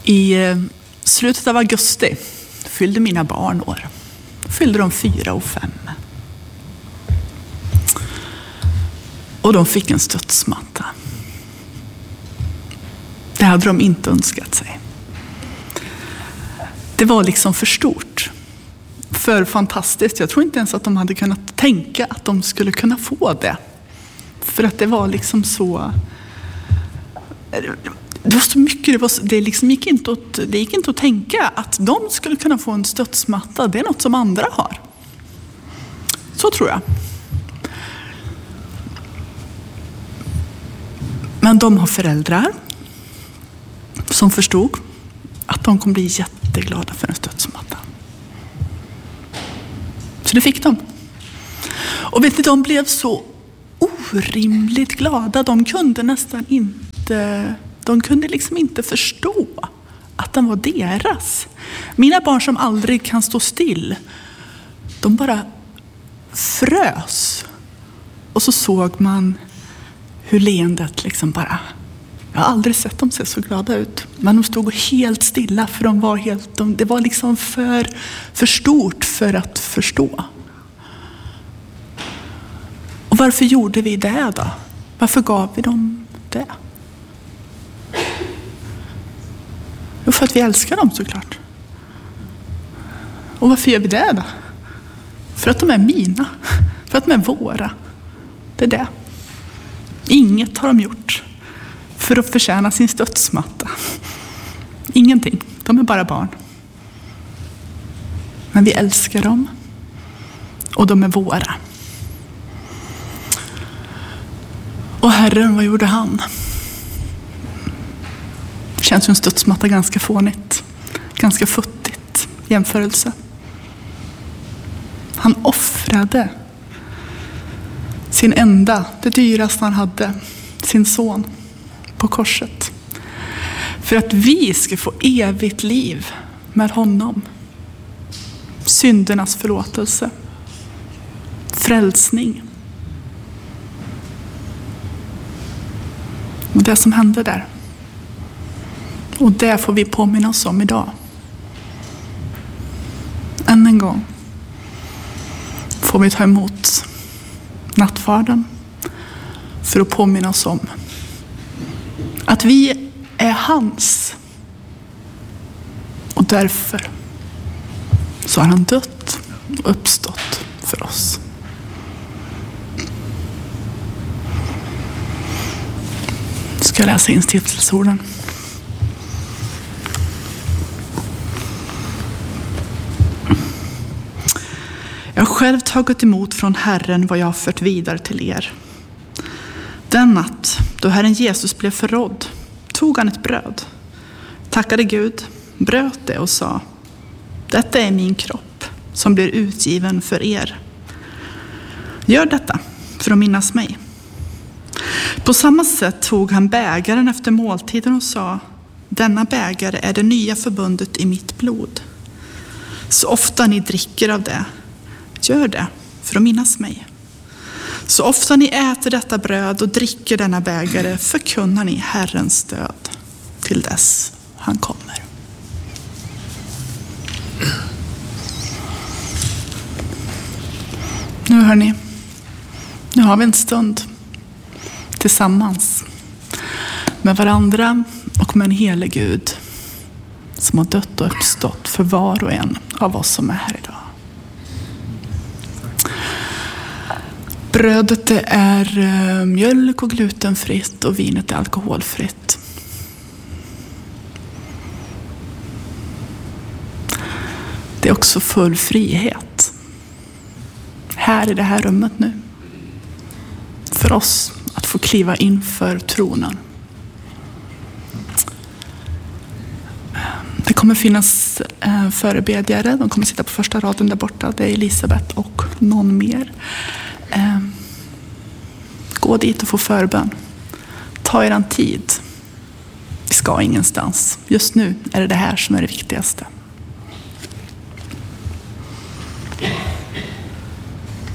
I slutet av augusti fyllde mina barn år. Fyllde de 4 och 5. Och de fick en studsmatta. Det hade de inte önskat sig. Det var liksom för stort. För fantastiskt. Jag tror inte ens att de hade kunnat tänka att de skulle kunna få det. För att det var liksom så... Det var så mycket, det liksom gick inte att tänka att de skulle kunna få en studsmatta. Det är något som andra har. Så tror jag. Men de har föräldrar som förstod att de kommer bli jätteglada för en studsmatta. Så det fick de. Och vet ni, de blev så orimligt glada. De kunde liksom inte förstå att den var deras. Mina barn som aldrig kan stå still, de bara frös. Och så såg man hur leendet liksom bara... Jag har aldrig sett dem se så glada ut. Men de stod helt stilla för det var liksom för stort för att förstå. Och varför gjorde vi det då? Varför gav vi dem det? Jo, för att vi älskar dem såklart. Och varför gör vi det då? För att de är mina. För att de är våra. Det är det. Inget har de gjort för att förtjäna sin studsmatta. Ingenting. De är bara barn. Men vi älskar dem. Och de är våra. Och Herren, vad gjorde han? Känns som en studsmatta ganska fånigt. Ganska futtigt jämförelse. Han offrade sin det dyraste han hade, sin son, på korset. För att vi ska få evigt liv med honom. Syndernas förlåtelse. Frälsning. Och det som hände där. Och det får vi påminna oss om idag. Än en gång får vi ta emot nattvarden för att påminna oss om att vi är hans. Och därför så har han dött och uppstått för oss. Ska jag läsa instiftelseorden. Jag har själv tagit emot från Herren vad jag har fört vidare till er. Den natt då Herren Jesus blev förrådd tog han ett bröd, tackade Gud, bröt det och sa: detta är min kropp som blir utgiven för er. Gör detta för att minnas mig. På samma sätt tog han bägaren efter måltiden och sa: denna bägare är det nya förbundet i mitt blod. Så ofta ni dricker av det, gör det för att minnas mig. Så ofta ni äter detta bröd och dricker denna bägare förkunnar ni Herrens död till dess han kommer. Nu hörni, nu har vi en stund tillsammans med varandra och med en helig Gud som har dött och uppstått för var och en av oss som är här idag. Brödet det är mjölk och glutenfritt och vinet är alkoholfritt. Det är också full frihet här i det här rummet nu. För oss att få kliva in för tronen. Det kommer finnas förebedjare. De kommer sitta på första raden där borta. Det är Elisabeth och någon mer. Gå dit och få förbön. Ta er en tid. Vi ska ingenstans. Just nu är det här som är det viktigaste.